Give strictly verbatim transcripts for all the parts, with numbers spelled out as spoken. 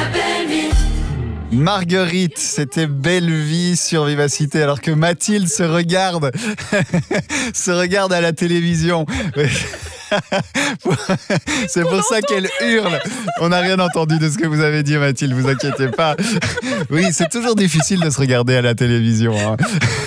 Marguerite, c'était Belle Vie sur Vivacité, alors que Mathilde se regarde, se regarde à la télévision. C'est pour ça qu'elle hurle. On n'a rien entendu de ce que vous avez dit, Mathilde, vous inquiétez pas. Oui, c'est toujours difficile de se regarder à la télévision. Hein.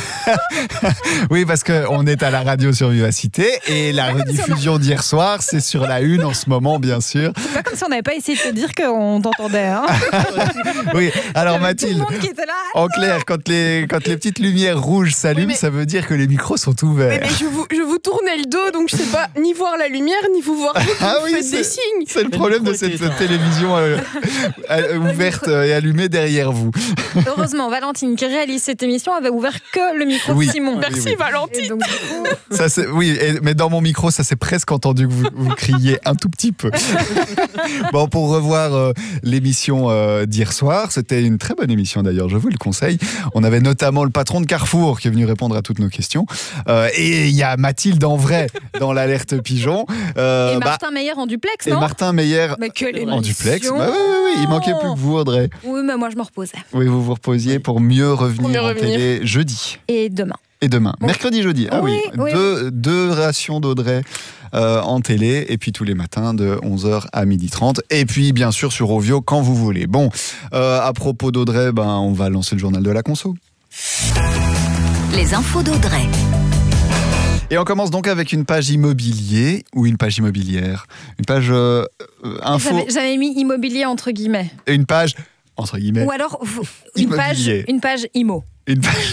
Oui, parce qu'on est à la radio sur Vivacité et la rediffusion d'hier soir, c'est sur la une en ce moment, bien sûr. C'est pas comme si on n'avait pas essayé de te dire qu'on t'entendait. Hein. Oui, alors Mathilde, en clair, quand les, quand les petites lumières rouges s'allument, oui, mais... ça veut dire que les micros sont ouverts. Mais, mais je, vous, je vous tournais le dos, donc je sais pas ni voir la lumière, ni vous voir vous, ah vous oui, faites des signes. C'est le problème de cette ça. télévision euh, euh, ouverte et allumée derrière vous. Heureusement, Valentine, qui réalise cette émission, avait ouvert que le micro oui. de Simon. Merci oui, oui. Valentine. Donc, coup... ça, c'est, oui, et, mais dans mon micro, ça s'est presque entendu que vous, vous criez un tout petit peu. Bon, pour revoir euh, l'émission euh, d'hier soir, c'était une très bonne émission d'ailleurs, je vous le conseille. On avait notamment le patron de Carrefour qui est venu répondre à toutes nos questions. Euh, et il y a Mathilde en vrai dans l'alerte pigeon. Euh, et Martin bah, Meyer en duplex, non ? Et Martin Meyer en duplex. Bah, oui, oui, oui, il manquait plus que vous, Audrey. Oui, mais moi je me reposais. Oui, vous vous reposiez pour mieux revenir pour mieux en revenir. télé jeudi. Et demain. Et demain. Bon. Mercredi, jeudi. Ah oui, oui, oui. Deux, deux rations d'Audrey euh, en télé. Et puis tous les matins de onze heures à midi trente. Et puis bien sûr sur Ovio quand vous voulez. Bon, euh, à propos d'Audrey, ben, on va lancer le journal de la conso. Les infos d'Audrey. Et on commence donc avec une page immobilier ou une page immobilière. Une page euh, info. J'avais, j'avais mis immobilier entre guillemets. Et une page entre guillemets. Ou alors une page, une page immo. Une page...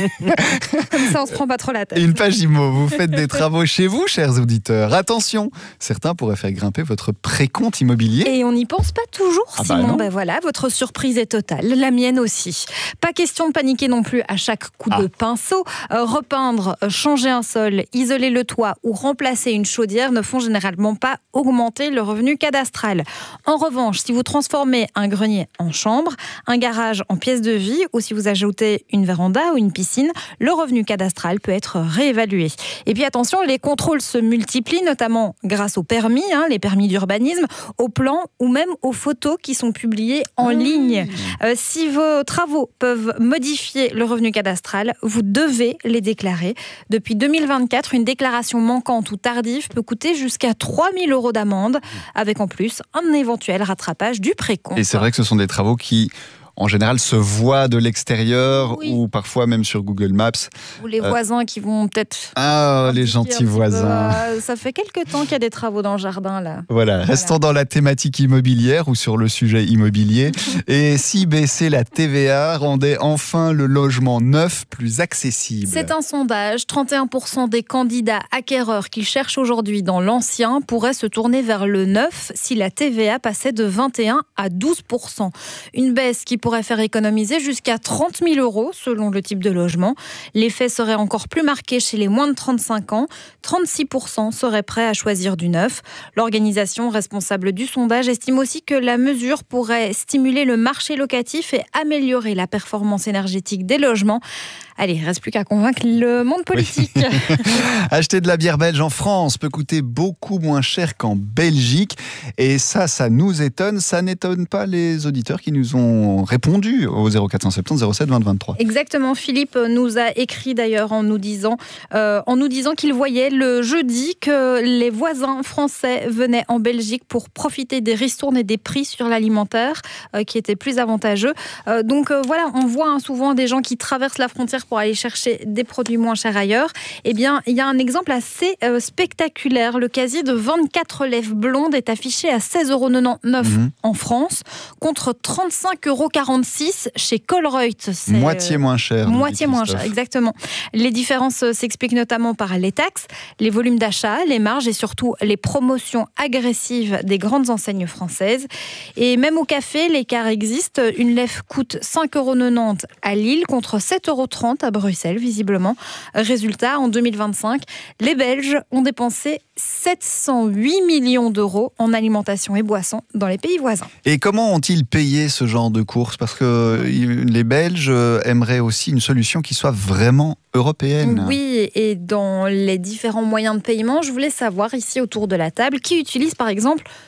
Comme ça, on se prend pas trop la tête. Une page immo. Vous faites des travaux chez vous, chers auditeurs. Attention, certains pourraient faire grimper votre précompte immobilier. Et on n'y pense pas toujours, ah Simon. Bah ben voilà, votre surprise est totale. La mienne aussi. Pas question de paniquer non plus à chaque coup ah. de pinceau. Euh, repeindre, changer un sol, isoler le toit ou remplacer une chaudière ne font généralement pas augmenter le revenu cadastral. En revanche, si vous transformez un grenier en chambre, un garage en pièce de vie ou si vous ajoutez une une véranda ou une piscine, le revenu cadastral peut être réévalué. Et puis attention, les contrôles se multiplient, notamment grâce aux permis, hein, les permis d'urbanisme, aux plans ou même aux photos qui sont publiées en mmh. ligne. Euh, si vos travaux peuvent modifier le revenu cadastral, vous devez les déclarer. Depuis deux mille vingt-quatre, une déclaration manquante ou tardive peut coûter jusqu'à trois mille euros d'amende, avec en plus un éventuel rattrapage du précompte. Et c'est vrai que ce sont des travaux qui en général, se voient de l'extérieur oui. ou parfois même sur Google Maps. Ou les voisins euh... qui vont peut-être... Ah, les gentils voisins. Peu, ça fait quelques temps qu'il y a des travaux dans le jardin, là. Voilà, voilà. Restons dans la thématique immobilière ou sur le sujet immobilier. Et si baisser la T V A rendait enfin le logement neuf plus accessible ? C'est un sondage. trente et un pour cent des candidats acquéreurs qui cherchent aujourd'hui dans l'ancien pourraient se tourner vers le neuf si la T V A passait de vingt et un à douze pour cent. Une baisse qui pourrait faire économiser jusqu'à trente mille euros selon le type de logement. L'effet serait encore plus marqué chez les moins de trente-cinq ans. trente-six pour cent seraient prêts à choisir du neuf. L'organisation responsable du sondage estime aussi que la mesure pourrait stimuler le marché locatif et améliorer la performance énergétique des logements. Allez, il ne reste plus qu'à convaincre le monde politique. Oui. Acheter de la bière belge en France peut coûter beaucoup moins cher qu'en Belgique. Et ça, ça nous étonne. Ça n'étonne pas les auditeurs qui nous ont répondu au zéro quatre cent soixante-dix zéro sept vingt vingt-trois. Exactement. Philippe nous a écrit d'ailleurs en nous disant, euh, en nous disant qu'il voyait le jeudi que les voisins français venaient en Belgique pour profiter des ristournes et des prix sur l'alimentaire euh, qui étaient plus avantageux. Euh, donc euh, voilà, on voit hein, souvent des gens qui traversent la frontière pour aller chercher des produits moins chers ailleurs. Eh bien, il y a un exemple assez euh, spectaculaire. Le casier de vingt-quatre lèvres blondes est affiché à seize euros quatre-vingt-dix-neuf mmh. en France, contre trente-cinq euros quarante-six chez Colruyt. C'est moitié moins cher. Moitié moins cher, exactement. Les différences s'expliquent notamment par les taxes, les volumes d'achat, les marges et surtout les promotions agressives des grandes enseignes françaises. Et même au café, l'écart existe. Une lèvre coûte cinq euros quatre-vingt-dix à Lille contre sept euros trente à Bruxelles, visiblement. Résultat, en deux mille vingt-cinq, les Belges ont dépensé sept cent huit millions d'euros en alimentation et boissons dans les pays voisins. Et comment ont-ils payé ce genre de courses ? Parce que les Belges aimeraient aussi une solution qui soit vraiment européenne. Oui, et dans les différents moyens de paiement, je voulais savoir ici autour de la table qui utilise par exemple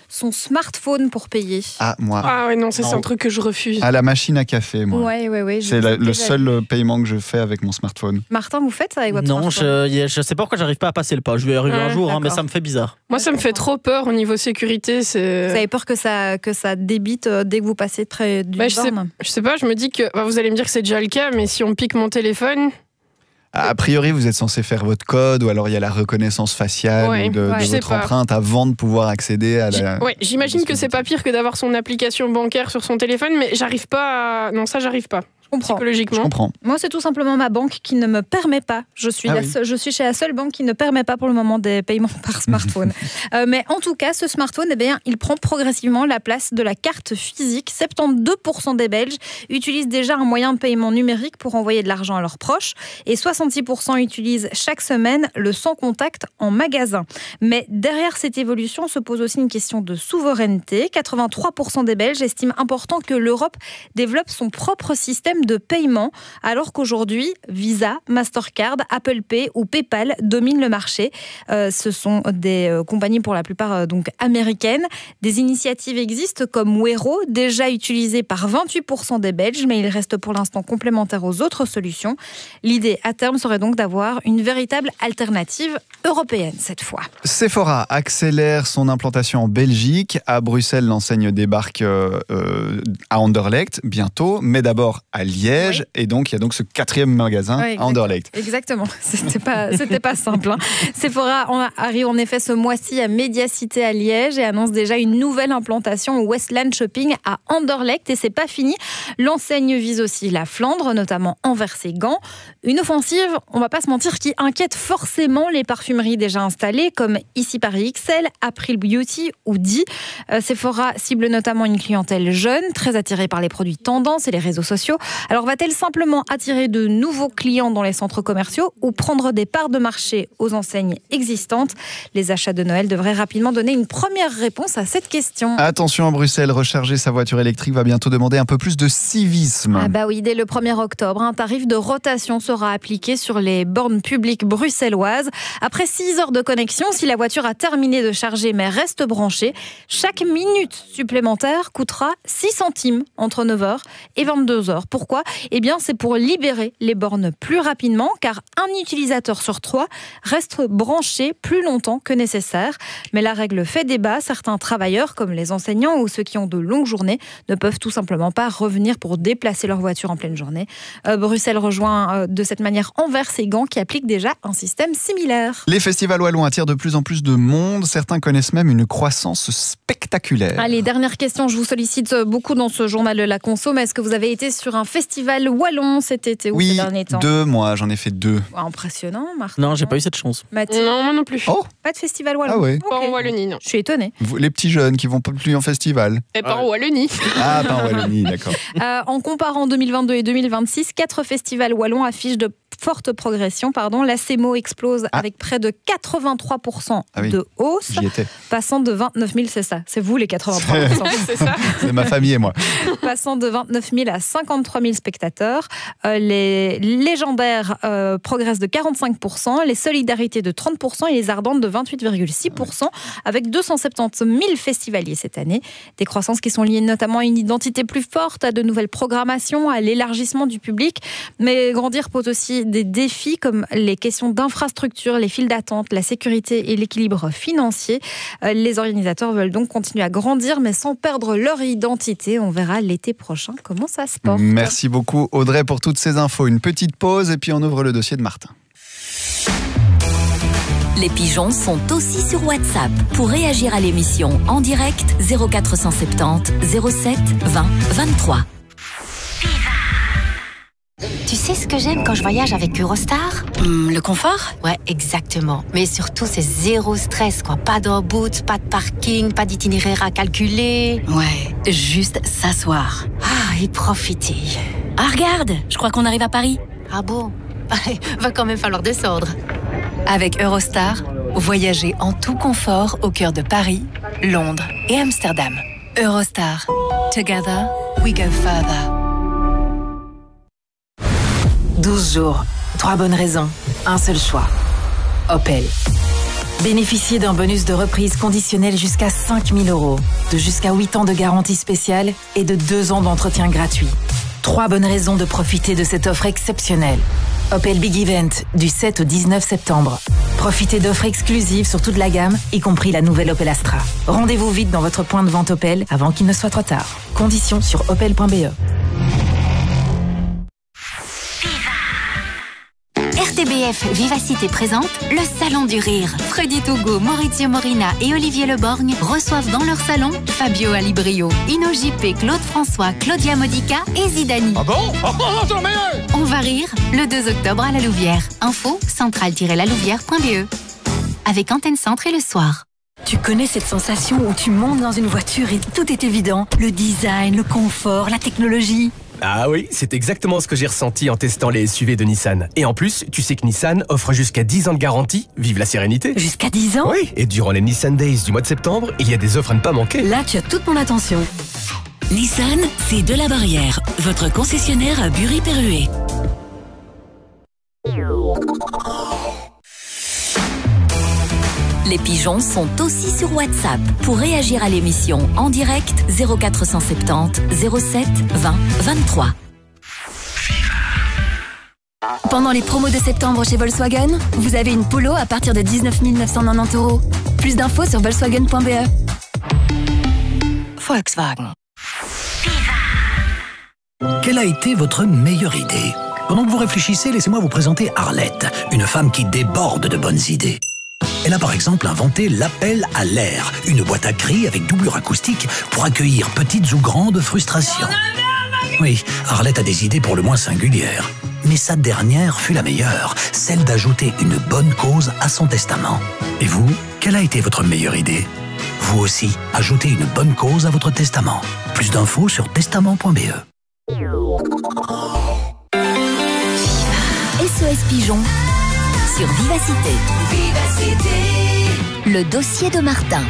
son smartphone pour payer. Ah, moi. Ah ouais, non, ça c'est Non. un truc que je refuse. À la machine à café, moi. Ouais, ouais, ouais. je C'est vous la- ai le déjà seul vu. paiement que je fais avec mon smartphone. Martin, vous faites ça avec votre Non, smartphone? je, je sais pas pourquoi j'arrive pas à passer le pas. Je vais y arriver Ouais, un jour, hein, mais d'accord. ça me fait bizarre. Moi, ça me fait trop peur au niveau sécurité. C'est... Vous avez peur que ça, que ça débite euh, dès que vous passez près du Bah, je, sais, borne? je sais pas, je me dis que bah, vous allez me dire que c'est déjà le cas, mais si on pique mon téléphone, A priori, vous êtes censé faire votre code, ou alors il y a la reconnaissance faciale Ouais, ou de, ouais, de je sais votre pas. empreinte avant de pouvoir accéder à J'- la. ouais, j'imagine que c'est pas pire que d'avoir son application bancaire sur son téléphone, mais j'arrive pas à... Non, ça, j'arrive pas, Je comprends. Je psychologiquement. comprends. Moi, c'est tout simplement ma banque qui ne me permet pas. Je suis, Ah la oui. seule- je suis chez la seule banque qui ne permet pas pour le moment des paiements par smartphone. Euh, mais en tout cas, ce smartphone, eh bien, il prend progressivement la place de la carte physique. soixante-douze pour cent des Belges utilisent déjà un moyen de paiement numérique pour envoyer de l'argent à leurs proches et soixante-six pour cent utilisent chaque semaine le sans contact en magasin. Mais derrière cette évolution se pose aussi une question de souveraineté. quatre-vingt-trois pour cent des Belges estiment important que l'Europe développe son propre système de paiement, alors qu'aujourd'hui, Visa, Mastercard, Apple Pay ou PayPal dominent le marché. Euh, ce sont des euh, compagnies pour la plupart euh, donc américaines. Des initiatives existent comme Wero, déjà utilisée par vingt-huit pour cent des Belges, mais il reste pour l'instant complémentaire aux autres solutions. L'idée à terme serait donc d'avoir une véritable alternative européenne cette fois. Sephora accélère son implantation en Belgique. À Bruxelles, l'enseigne débarque euh, euh, à Anderlecht bientôt, mais d'abord à Liège. Et donc, il y a donc ce quatrième magasin Ouais, à Anderlecht. Exactement, c'était pas, c'était pas simple. Hein. Sephora en arrive en effet ce mois-ci à Médiacité à Liège et annonce déjà une nouvelle implantation au Westland Shopping à Anderlecht. Et c'est pas fini. L'enseigne vise aussi la Flandre, notamment Anvers et Gand. Une offensive, on va pas se mentir, qui inquiète forcément les parfumeries déjà installées, comme Ici Paris X L, April Beauty ou Di. Euh, Sephora cible notamment une clientèle jeune, très attirée par les produits tendance et les réseaux sociaux. Alors va-t-elle simplement attirer de nouveaux clients dans les centres commerciaux ou prendre des parts de marché aux enseignes existantes? Les achats de Noël devraient rapidement donner une première réponse à cette question. Attention à Bruxelles, recharger sa voiture électrique va bientôt demander un peu plus de civisme. Ah bah oui, dès le premier octobre, un tarif de rotation sera appliqué sur les bornes publiques bruxelloises. Après six heures de connexion, si la voiture a terminé de charger mais reste branchée, chaque minute supplémentaire coûtera six centimes entre neuf heures et vingt-deux heures. Pourquoi ? Eh bien, c'est pour libérer les bornes plus rapidement, car un utilisateur sur trois reste branché plus longtemps que nécessaire. Mais la règle fait débat. Certains travailleurs, comme les enseignants ou ceux qui ont de longues journées, ne peuvent tout simplement pas revenir pour déplacer leur voiture en pleine journée. Euh, Bruxelles rejoint euh, de cette manière Anvers et Gand qui appliquent déjà un système similaire. Les festivals wallons attirent de plus en plus de monde. Certains connaissent même une croissance spectaculaire. Allez, dernière question. Je vous sollicite beaucoup dans ce journal de la conso, mais est-ce que vous avez été sur un festival wallon cet été ou ces Oui, derniers temps? deux, moi, j'en ai fait deux. Impressionnant, Martin. Non, j'ai pas eu cette chance. Mathilde, Non, moi non plus. Oh, pas de festival wallon. ah ouais. Pas Ok. en Wallonie, non. Je suis étonnée. Vous, les petits jeunes qui vont plus en festival. Et pas en Wallonie. Ah, pas en Wallonie, d'accord. Euh, en comparant deux mille vingt-deux et deux mille vingt-six, quatre festivals wallons affichent de fortes progressions. Pardon. La CEMO explose Ah. avec près de quatre-vingt-trois pour cent Ah oui. de hausse, J'y étais. passant de vingt-neuf mille, c'est ça, c'est vous les quatre-vingt-trois pour cent. C'est ça. C'est ma famille et moi. Passant de vingt-neuf mille à cinquante-trois mille spectateurs. Euh, les légendaires euh, progressent de quarante-cinq pour cent, les solidarités de trente pour cent et les ardentes de vingt-huit virgule six pour cent, avec deux cent soixante-dix mille festivaliers cette année. Des croissances qui sont liées notamment à une identité plus forte, à de nouvelles programmations, à l'élargissement du public. Mais grandir pose aussi des défis comme les questions d'infrastructure, les files d'attente, la sécurité et l'équilibre financier. Euh, les organisateurs veulent donc continuer à grandir, mais sans perdre leur identité. On verra l'été prochain comment ça se porte. Merci beaucoup Audrey pour toutes ces infos. Une petite pause et puis on ouvre le dossier de Martin. Les pigeons sont aussi sur WhatsApp. Pour réagir à l'émission en direct, zéro quatre cent soixante-dix zéro sept vingt vingt-trois. Tu sais ce que j'aime quand je voyage avec Eurostar? Hum, le confort? Ouais, exactement. Mais surtout, c'est zéro stress, quoi. Pas de route, pas de parking, pas d'itinéraire à calculer. Ouais, juste s'asseoir. Ah, et profiter. Ah, regarde, je crois qu'on arrive à Paris. Ah bon? Va quand même falloir descendre. Avec Eurostar, voyagez en tout confort au cœur de Paris, Londres et Amsterdam. Eurostar. Together, we go further. douze jours, trois bonnes raisons, un seul choix. Opel. Bénéficiez d'un bonus de reprise conditionnel jusqu'à cinq mille euros, de jusqu'à huit ans de garantie spéciale et de deux ans d'entretien gratuit. Trois bonnes raisons de profiter de cette offre exceptionnelle. Opel Big Event, du sept au dix-neuf septembre. Profitez d'offres exclusives sur toute la gamme, y compris la nouvelle Opel Astra. Rendez-vous vite dans votre point de vente Opel avant qu'il ne soit trop tard. Conditions sur opel point b e. R T B F Vivacité présente le Salon du Rire. Freddy Togo, Maurizio Morina et Olivier Leborgne reçoivent dans leur salon Fabio Alibrio, Ino J P, Claude François, Claudia Modica et Zidani. Ah bon? Oh, oh, oh, meilleur. On va rire le deux octobre à la Louvière. Info centrale tiret la louvière point b e. Avec Antenne Centre et le soir. Tu connais cette sensation où tu montes dans une voiture et tout est évident? Le design, le confort, la technologie. Ah oui, c'est exactement ce que j'ai ressenti en testant les S U V de Nissan. Et en plus, tu sais que Nissan offre jusqu'à dix ans de garantie. Vive la sérénité. Jusqu'à dix ans? Oui, et durant les Nissan Days du mois de septembre, il y a des offres à ne pas manquer. Là, tu as toute mon attention. Nissan, c'est de la Barrière, votre concessionnaire à Bury-Perruet. Les pigeons sont aussi sur WhatsApp. Pour réagir à l'émission en direct, zéro quatre cent soixante-dix zéro sept vingt vingt-trois. Pendant les promos de septembre chez Volkswagen, vous avez une Polo à partir de dix-neuf mille neuf cent quatre-vingt-dix euros. Plus d'infos sur volkswagen point b e. Volkswagen. Quelle a été votre meilleure idée? Pendant que vous réfléchissez, laissez-moi vous présenter Arlette, une femme qui déborde de bonnes idées. Elle a par exemple inventé l'appel à l'air, une boîte à cris avec doublure acoustique pour accueillir petites ou grandes frustrations. Oui, Arlette a des idées pour le moins singulières. Mais sa dernière fut la meilleure, celle d'ajouter une bonne cause à son testament. Et vous, quelle a été votre meilleure idée? Vous aussi, ajoutez une bonne cause à votre testament. Plus d'infos sur testament point b e. S O S Pigeon sur Vivacité. Vivacité. Le dossier de Martin.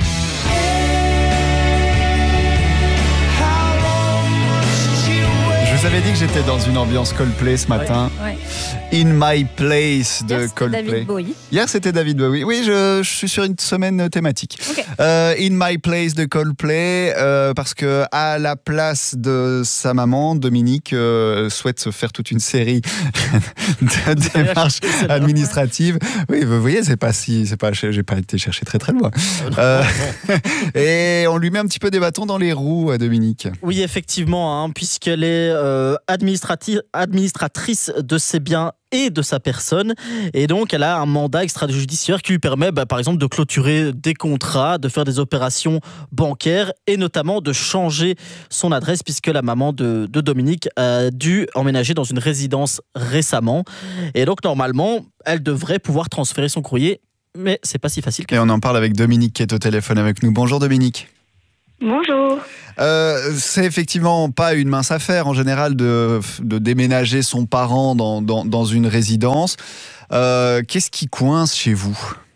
Je vous avais dit que j'étais dans une ambiance Coldplay ce matin. Ouais. In My Place de Hier, Coldplay. David Bowie. Hier, c'était David Bowie. Oui, je, je suis sur une semaine thématique. Okay. Euh, In My Place de Coldplay, euh, parce que à la place de sa maman, Dominique euh, souhaite se faire toute une série de démarches administratives. Oui, vous voyez, c'est pas si, c'est pas, j'ai pas été chercher très très loin. Euh, et on lui met un petit peu des bâtons dans les roues à Dominique. Oui, effectivement, hein, puisqu'elle est euh, administrati- administratrice de ses biens et de sa personne, et donc elle a un mandat extrajudiciaire qui lui permet bah, par exemple de clôturer des contrats, de faire des opérations bancaires et notamment de changer son adresse, puisque la maman de, de Dominique a dû emménager dans une résidence récemment, et donc normalement elle devrait pouvoir transférer son courrier, mais c'est pas si facile que... Et on en parle avec Dominique qui est au téléphone avec nous. Bonjour Dominique. Bonjour. Euh, c'est effectivement pas une mince affaire en général de, de déménager son parent dans, dans, dans une résidence. Euh, qu'est-ce qui coince chez vous?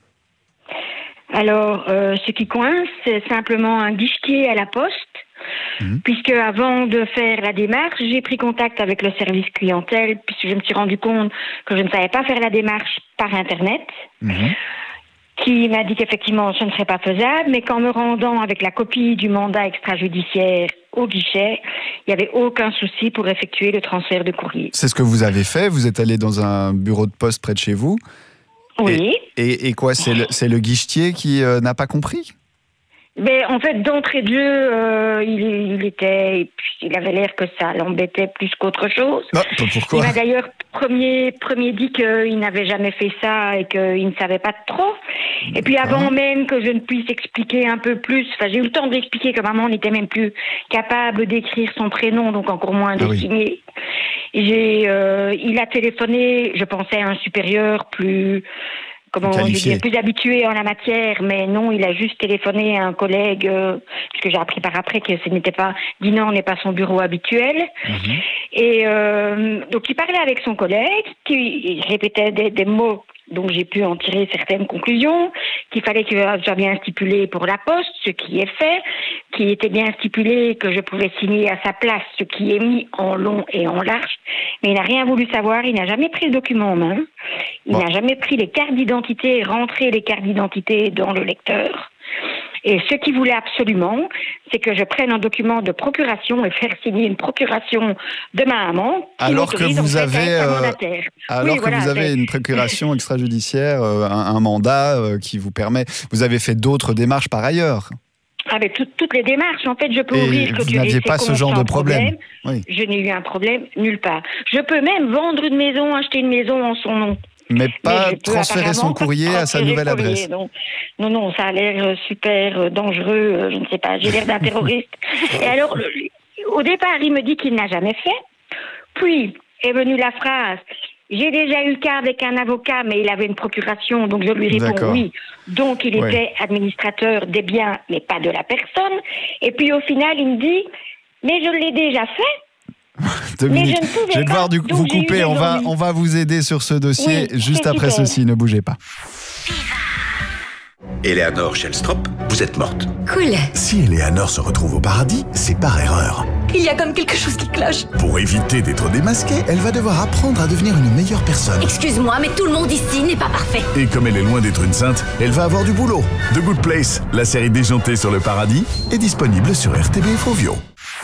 Alors, euh, ce qui coince, c'est simplement un guichetier à la poste. Mmh. Puisque avant de faire la démarche, j'ai pris contact avec le service clientèle, puisque je me suis rendu compte que je ne savais pas faire la démarche par Internet. Mmh. Qui m'a dit qu'effectivement ce ne serait pas faisable, mais qu'en me rendant avec la copie du mandat extrajudiciaire au guichet, il n'y avait aucun souci pour effectuer le transfert de courrier. C'est ce que vous avez fait? Vous êtes allé dans un bureau de poste près de chez vous? Oui. Et, et, et quoi, c'est le, c'est le guichetier qui euh, n'a pas compris? Mais en fait, d'entrée de jeu, euh, il, il était, il avait l'air que ça l'embêtait plus qu'autre chose. Non, pourquoi? Il m'a d'ailleurs premier, premier dit qu'il n'avait jamais fait ça et qu'il ne savait pas trop. Et puis avant ah. même que je ne puisse expliquer un peu plus, enfin j'ai eu le temps d'expliquer que maman n'était même plus capable d'écrire son prénom, donc encore moins de ah signer. Oui. J'ai, euh, il a téléphoné, je pensais à un supérieur plus... Comment je dire, plus habitué en la matière, mais non, il a juste téléphoné à un collègue, euh, puisque j'ai appris par après que ce n'était pas, Dinan n'est pas son bureau habituel. Mmh. Et euh, donc il parlait avec son collègue, qui répétait des, des mots. Donc j'ai pu en tirer certaines conclusions, qu'il fallait que je sois bien stipulé pour la poste, ce qui est fait, qu'il était bien stipulé que je pouvais signer à sa place, ce qui est mis en long et en large. Mais il n'a rien voulu savoir, il n'a jamais pris le document en main, il bon. n'a jamais pris les cartes d'identité, rentré les cartes d'identité dans le lecteur. Et ce qu'il voulait absolument, c'est que je prenne un document de procuration et faire signer une procuration de ma maman. Alors que vous avez, euh, alors oui, que voilà, vous avez une procuration extrajudiciaire, euh, un, un mandat euh, qui vous permet. Vous avez fait d'autres démarches par ailleurs. Avec tout, toutes les démarches, en fait, je peux et ouvrir. Vous n'aviez pas ce genre de problème. problème. Oui. Je n'ai eu un problème nulle part. Je peux même vendre une maison, acheter une maison en son nom. Mais pas mais transférer son courrier à sa nouvelle adresse. Non, non, non, ça a l'air super dangereux, je ne sais pas, j'ai l'air d'un terroriste. Et alors, au départ, il me dit qu'il n'a jamais fait. Puis est venue la phrase, j'ai déjà eu le cas avec un avocat, mais il avait une procuration, donc je lui réponds D'accord. oui. Donc il ouais. était administrateur des biens, mais pas de la personne. Et puis au final, il me dit, mais je l'ai déjà fait. Dominique, je, je vais devoir du coup vous couper, on va, on va vous aider sur ce dossier oui, juste après super. ceci, ne bougez pas. Eleanor Shellstrop, vous êtes morte. Cool. Si Eleanor se retrouve au paradis, c'est par erreur. Il y a comme quelque chose qui cloche. Pour éviter d'être démasquée, elle va devoir apprendre à devenir une meilleure personne. Excuse-moi, mais tout le monde ici n'est pas parfait. Et comme elle est loin d'être une sainte, elle va avoir du boulot. The Good Place, la série déjantée sur le paradis, est disponible sur R T B F Ovio.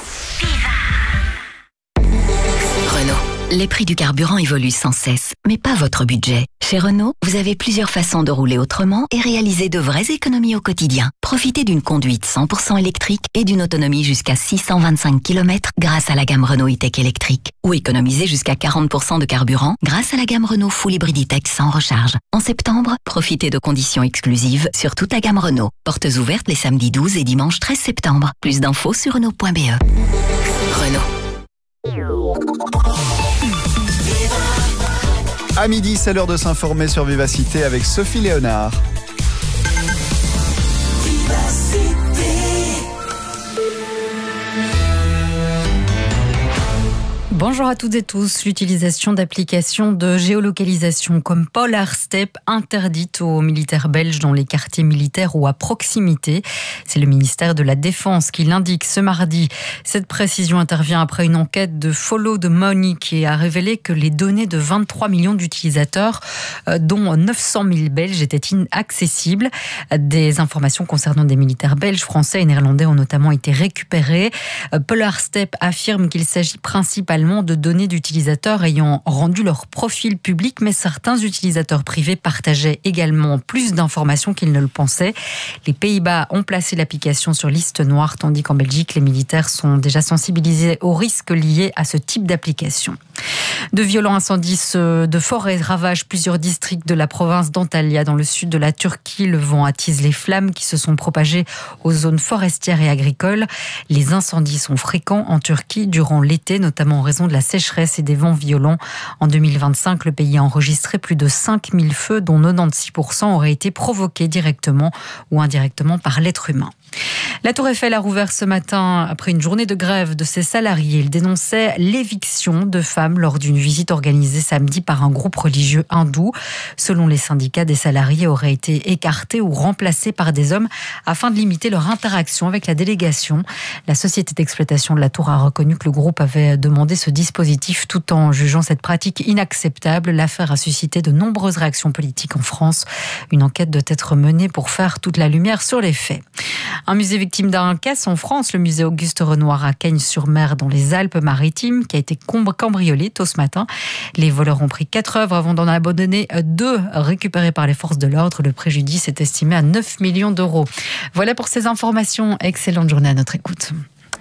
Les prix du carburant évoluent sans cesse, mais pas votre budget. Chez Renault, vous avez plusieurs façons de rouler autrement et réaliser de vraies économies au quotidien. Profitez d'une conduite cent pour cent électrique et d'une autonomie jusqu'à six cent vingt-cinq kilomètres grâce à la gamme Renault E-Tech électrique. Ou économisez jusqu'à quarante pour cent de carburant grâce à la gamme Renault Full Hybrid E-Tech sans recharge. En septembre, profitez de conditions exclusives sur toute la gamme Renault. Portes ouvertes les samedis douze et dimanche treize septembre. Plus d'infos sur Renault point B E. Renault. À midi, c'est l'heure de s'informer sur Vivacité avec Sophie Léonard. Bonjour à toutes et tous. L'utilisation d'applications de géolocalisation comme PolarStep interdite aux militaires belges dans les quartiers militaires ou à proximité. C'est le ministère de la Défense qui l'indique ce mardi. Cette précision intervient après une enquête de Follow the Money qui a révélé que les données de vingt-trois millions d'utilisateurs, dont neuf cent mille Belges, étaient inaccessibles. Des informations concernant des militaires belges, français et néerlandais ont notamment été récupérées. PolarStep affirme qu'il s'agit principalement de données d'utilisateurs ayant rendu leur profil public, mais certains utilisateurs privés partageaient également plus d'informations qu'ils ne le pensaient. Les Pays-Bas ont placé l'application sur liste noire, tandis qu'en Belgique, les militaires sont déjà sensibilisés aux risques liés à ce type d'application. De violents incendies de forêt ravagent plusieurs districts de la province d'Antalya, dans le sud de la Turquie. Le vent attise les flammes qui se sont propagées aux zones forestières et agricoles. Les incendies sont fréquents en Turquie durant l'été, notamment en raison de la sécheresse et des vents violents. En deux mille vingt-cinq, le pays a enregistré plus de cinq mille feux, dont quatre-vingt-seize pour cent auraient été provoqués directement ou indirectement par l'être humain. La Tour Eiffel a rouvert ce matin après une journée de grève de ses salariés. Il dénonçait l'éviction de femmes lors d'une visite organisée samedi par un groupe religieux hindou. Selon les syndicats, des salariés auraient été écartés ou remplacés par des hommes afin de limiter leur interaction avec la délégation. La société d'exploitation de la Tour a reconnu que le groupe avait demandé ce dispositif tout en jugeant cette pratique inacceptable. L'affaire a suscité de nombreuses réactions politiques en France. Une enquête doit être menée pour faire toute la lumière sur les faits. Un musée victime d'un casse en France, le musée Auguste Renoir à Cagnes-sur-Mer dans les Alpes-Maritimes, qui a été cambriolé tôt ce matin. Les voleurs ont pris quatre œuvres avant d'en abandonner deux récupérées par les forces de l'ordre. Le préjudice est estimé à neuf millions d'euros. Voilà pour ces informations. Excellente journée à notre écoute.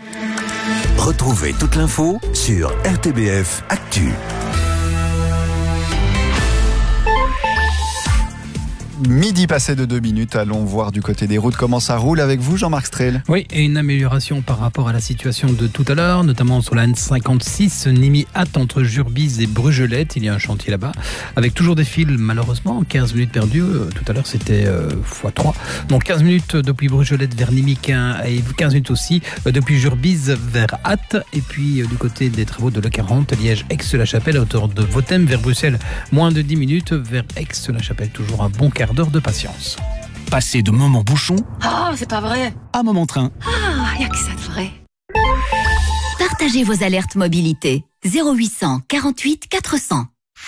Retrouvez toute l'info sur R T B F Actu. Midi passé de deux minutes, allons voir du côté des routes comment ça roule avec vous, Jean-Marc Strel. Oui, et une amélioration par rapport à la situation de tout à l'heure, notamment sur la N cinquante-six, Nîmes-Ath entre Jurbise et Brugelette. Il y a un chantier là-bas, avec toujours des fils, malheureusement. quinze minutes perdues. Euh, tout à l'heure, c'était euh, fois trois. Donc quinze minutes depuis Brugelette vers Nîmes-Quin et quinze minutes aussi euh, depuis Jurbise vers Ath. Et puis euh, du côté des travaux de l'E quarante, Liège-Aix-la-Chapelle à hauteur de Vothème vers Bruxelles, moins de dix minutes. Vers Aix-la-Chapelle, toujours un bon quart d'heure de patience. Passez de moment bouchon Oh, c'est pas vrai. à moment train. Ah, y a que ça de vrai. Partagez vos alertes mobilité. zéro huit cent quarante-huit quatre cents.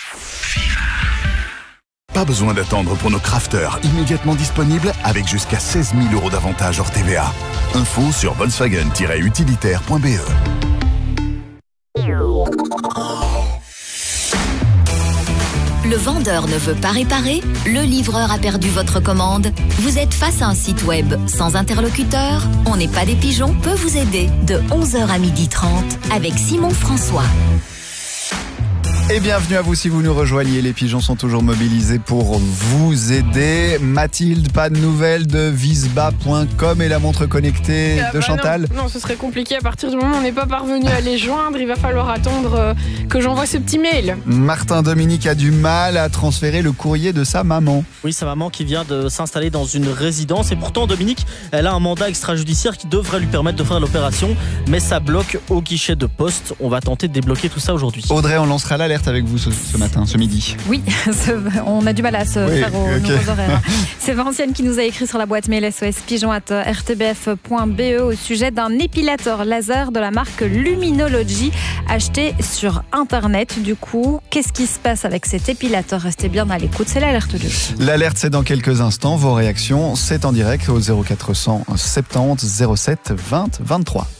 Pas besoin d'attendre pour nos crafters, immédiatement disponibles avec jusqu'à seize mille euros d'avantages hors T V A. Info sur volkswagen tiret utilitaire point b e. Le vendeur ne veut pas réparer, le livreur a perdu votre commande. Vous êtes face à un site web sans interlocuteur. On n'est pas des pigeons peut vous aider de onze heures à midi trente avec Simon François. Et bienvenue à vous si vous nous rejoignez. Les pigeons sont toujours mobilisés pour vous aider. Mathilde, pas de nouvelles de visba point com et la montre connectée Ah de bah Chantal? non, non, ce serait compliqué à partir du moment où on n'est pas parvenu à les joindre. Il va falloir attendre euh, que j'envoie ce petit mail. Martin Dominique a du mal à transférer le courrier de sa maman. Oui, sa maman qui vient de s'installer dans une résidence. Et pourtant, Dominique, elle a un mandat extrajudiciaire qui devrait lui permettre de faire l'opération. Mais ça bloque au guichet de poste. On va tenter de débloquer tout ça aujourd'hui. Audrey, on lancera l'alerte avec vous ce, ce matin, ce midi. Oui, on a du mal à se Oui, faire aux okay. nouveaux horaires. C'est Vinciane qui nous a écrit sur la boîte mail S O S pigeon arobase r t b f point b e au sujet d'un épilateur laser de la marque Luminology acheté sur Internet. Du coup, qu'est-ce qui se passe avec cet épilateur? Restez bien à l'écoute, c'est l'alerte deux. L'alerte, c'est dans quelques instants. Vos réactions, c'est en direct au zéro quatre cent soixante-dix zéro sept vingt vingt-trois.